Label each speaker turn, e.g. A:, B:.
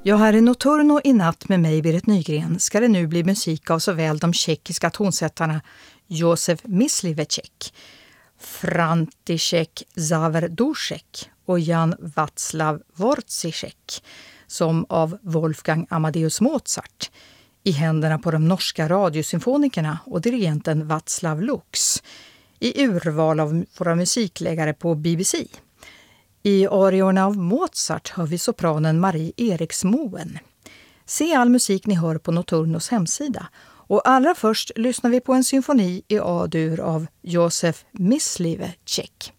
A: Ja, här i Nocturno i natt med mig, Berit Nygren, ska det nu bli musik av såväl de tjeckiska tonsättarna Josef Mysliveček, František Závěrdušek och Jan Václav Dvořák som av Wolfgang Amadeus Mozart i händerna på de norska radiosymfonikerna och dirigenten Václav Lux i urval av våra musikläggare på BBC. I ariorna av Mozart hör vi sopranen Marie Eriksmoen. Se all musik ni hör på Nocturnos hemsida. Och allra först lyssnar vi på en symfoni i A-dur av Josef Mysliveček.